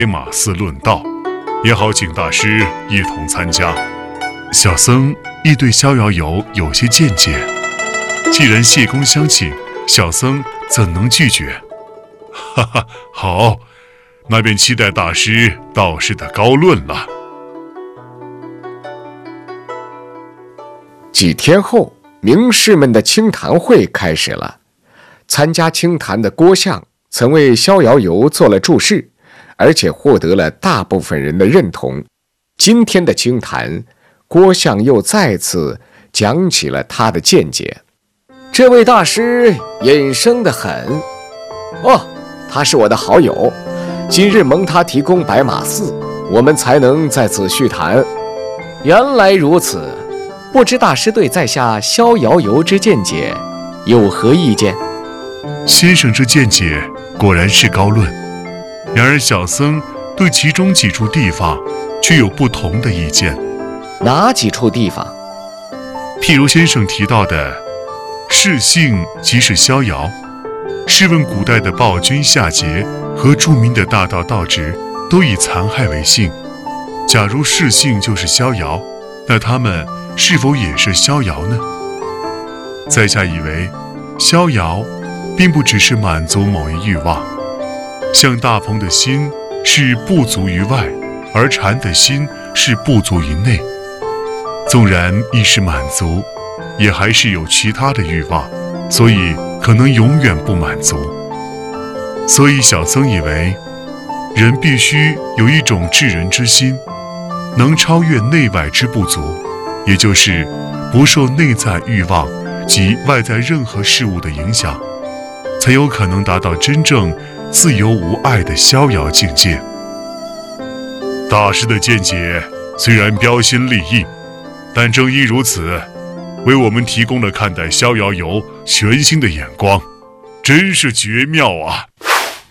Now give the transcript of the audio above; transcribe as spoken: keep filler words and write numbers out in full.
马寺论道，也好请大师一同参加。小僧亦对逍遥游有些见解，既然谢公相请，小僧怎能拒绝？哈哈，好，那便期待大师道士的高论了。 几天后，名士们的清谈会开始了。参加清谈的郭象曾为逍遥游做了注释，而且获得了大部分人的认同。今天的清谈，郭象又再次讲起了他的见解。这位大师隐生得很哦，他是我的好友，今日蒙他提供白马寺，我们才能在此叙谈。原来如此，不知大师对在下逍遥游之见解有何意见？ 先生之见解果然是高论，然而小僧对其中几处地方却有不同的意见。 哪几处地方？ 譬如先生提到的士姓即是逍遥，试问古代的暴君夏桀和著名的大盗道直都以残害为姓，假如士姓就是逍遥，那他们是否也是逍遥呢？在下以为逍遥并不只是满足某一欲望，像大鹏的心是不足于外，而禅的心是不足于内。纵然一时满足，也还是有其他的欲望，所以可能永远不满足。所以小僧以为，人必须有一种治人之心，能超越内外之不足，也就是不受内在欲望及外在任何事物的影响，才有可能达到真正自由无碍的逍遥境界。大师的见解虽然标新立异，但正因如此，为我们提供了看待逍遥游全新的眼光，真是绝妙啊！